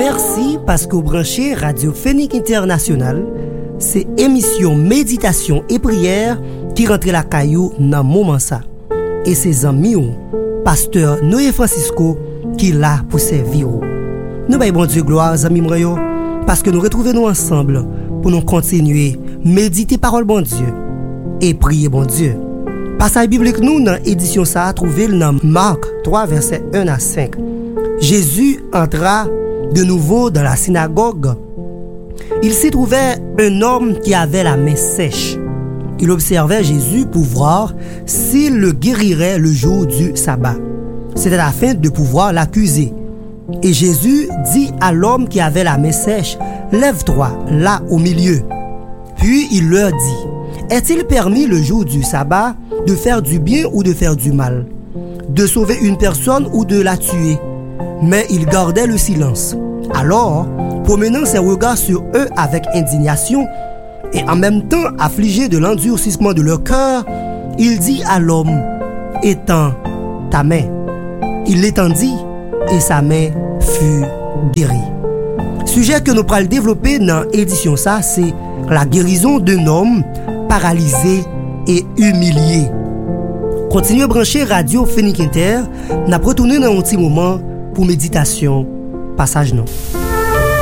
Merci parce que vous branchez Radio Phénix International. C'est émission méditation et prière qui rentre la caillou dans moment ça. Et ses amis, pasteur Noé Francisco, qui là pour servir. Nous baillons bon Dieu gloire, amis moyo, parce que nous retrouvons nous ensemble pour nous continuer méditer parole bon Dieu et prier bon Dieu. Passage biblique nous dans édition ça a trouvé dans Marc 3 verset 1 à 5. Jésus entra de nouveau dans la synagogue. Il s'y trouvait un homme qui avait la main sèche. Il observait Jésus pour voir s'il le guérirait le jour du sabbat. C'était afin de pouvoir l'accuser. Et Jésus dit à l'homme qui avait la main sèche, « Lève-toi, là au milieu. » Puis il leur dit, « Est-il permis le jour du sabbat de faire du bien ou de faire du mal, de sauver une personne ou de la tuer ?» Mais il gardait le silence. Alors, promenant ses regards sur eux avec indignation, et en même temps affligé de l'endurcissement de leur cœur, il dit à l'homme, « Étends ta main. » Il l'étendit, et sa main fut guérie. Sujet que nous pourrons développer dans l'édition ça, c'est la guérison d'un homme paralysé et humilié. Continuez à brancher Radio Phénix Inter, n'a retourné dans un petit moment pour méditation. Passage non.